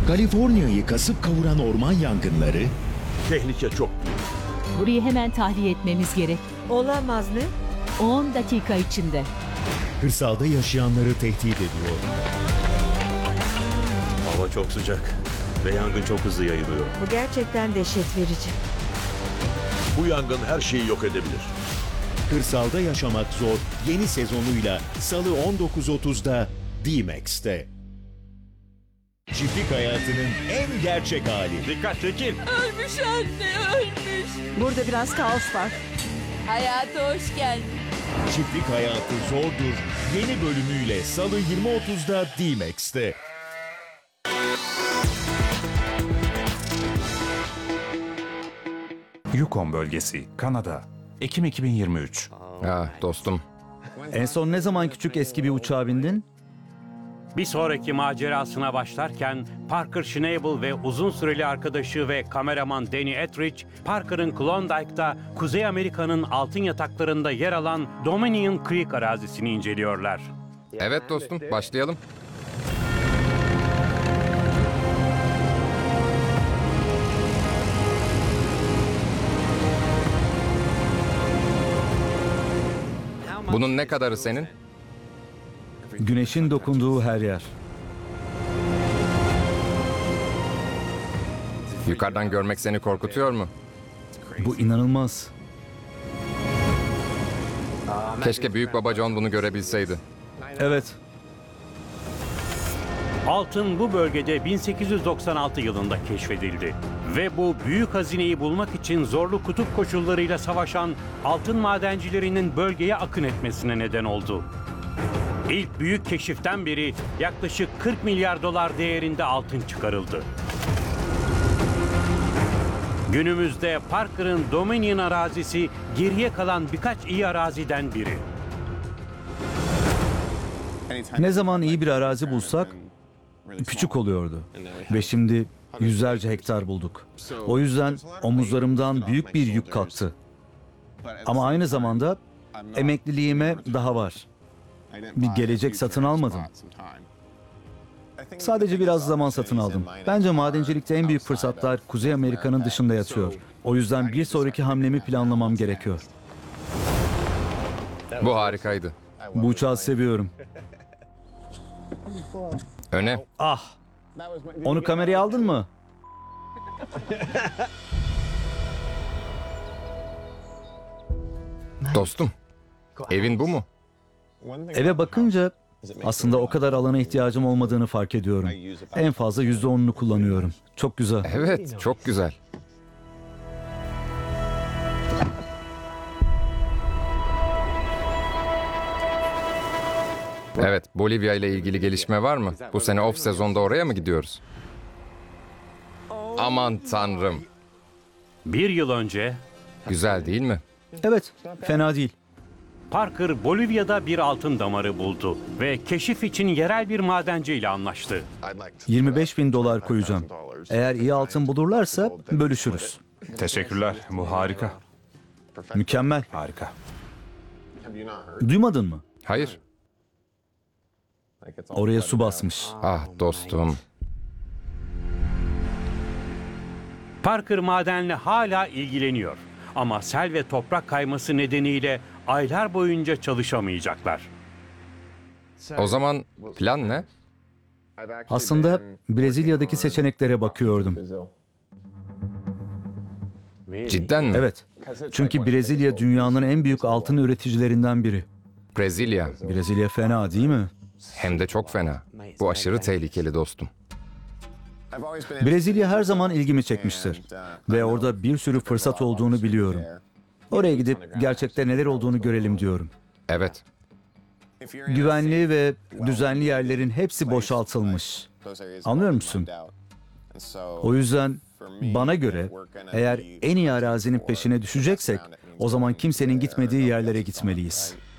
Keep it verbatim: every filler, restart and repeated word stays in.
Kaliforniya'yı kasıp kavuran orman yangınları, Tehlike çok. Burayı hemen tahliye etmemiz gerek. Olamaz ne? on dakika içinde. kırsalda yaşayanları tehdit ediyor. Hava çok sıcak ve yangın çok hızlı yayılıyor. Bu gerçekten dehşet verici. Bu yangın her şeyi yok edebilir. Kırsalda Yaşamak Zor yeni sezonuyla Salı on dokuz otuzda D-Max'te. Çiftlik hayatının en gerçek hali. Dikkat çekil. Ölmüş anne, ölmüş. Burada biraz kaos var. Hayata hoş geldin. Çiftlik hayatı zordur yeni bölümüyle Salı yirmi otuzda D-Max'te. Yukon bölgesi, Kanada. Ekim iki bin yirmi üç. Ah dostum. En son ne zaman küçük eski bir uçağa bindin? Bir sonraki macerasına başlarken Parker Schnabel ve uzun süreli arkadaşı ve kameraman Danny Ettridge, Parker'ın Klondike'da Kuzey Amerika'nın altın yataklarında yer alan Dominion Creek arazisini inceliyorlar. Evet dostum, başlayalım. Bunun ne kadarı senin? Güneşin dokunduğu her yer. Yukarıdan görmek seni korkutuyor mu? Bu inanılmaz. Keşke büyük baba John bunu görebilseydi. Evet. Altın bu bölgede bin sekiz yüz doksan altı yılında keşfedildi. Ve bu büyük hazineyi bulmak için zorlu kutup koşullarıyla savaşan altın madencilerinin bölgeye akın etmesine neden oldu. İlk büyük keşiften beri yaklaşık kırk milyar dolar değerinde altın çıkarıldı. Günümüzde Parker'ın Dominion arazisi geriye kalan birkaç iyi araziden biri. Ne zaman iyi bir arazi bulsak küçük oluyordu. Ve şimdi yüzlerce hektar bulduk. O yüzden omuzlarımdan büyük bir yük kalktı. Ama aynı zamanda emekliliğime daha var. Bir gelecek satın almadım. Sadece biraz zaman satın aldım. Bence madencilikte en büyük fırsatlar Kuzey Amerika'nın dışında yatıyor. O yüzden bir sonraki hamlemi planlamam gerekiyor. Bu harikaydı. Bu uçağı seviyorum. Öne. Ah! Onu kameraya aldın mı? Dostum, evin bu mu? Eve bakınca aslında o kadar alana ihtiyacım olmadığını fark ediyorum. En fazla yüzde onunu kullanıyorum. Çok güzel. Evet, çok güzel. Evet, Bolivya ile ilgili gelişme var mı? Bu sene off sezonda oraya mı gidiyoruz? Aman tanrım. Bir yıl önce Güzel değil mi? Evet, fena değil. Parker Bolivya'da bir altın damarı buldu ve keşif için yerel bir madenciyle anlaştı. yirmi beş bin dolar koyacağım. Eğer iyi altın bulurlarsa bölüşürüz. Teşekkürler, bu harika. Mükemmel. Harika. Duymadın mı? Hayır. Oraya su basmış. Ah dostum. Parker madenle hala ilgileniyor. Ama sel ve toprak kayması nedeniyle aylar boyunca çalışamayacaklar. O zaman plan ne? Aslında Brezilya'daki seçeneklere bakıyordum. Cidden mi? Evet. Çünkü Brezilya dünyanın en büyük altın üreticilerinden biri. Brezilya. Brezilya fena değil mi? Hem de çok fena. Bu aşırı tehlikeli dostum. Brezilya her zaman ilgimi çekmiştir. Ve orada bir sürü fırsat olduğunu biliyorum. Oraya gidip gerçekte neler olduğunu görelim diyorum. Evet. Güvenli ve düzenli yerlerin hepsi boşaltılmış. Anlıyor musun? O yüzden bana göre eğer en iyi arazinin peşine düşeceksek o zaman kimsenin gitmediği yerlere gitmeliyiz.